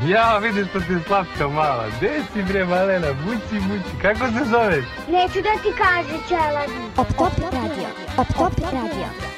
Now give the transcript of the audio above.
Ja, vidiš što ti je slatka mala. Gde si bre, malena? Muci. Kako se zoveš? Neću da ti kaže, Čeladi. Op Top Radio.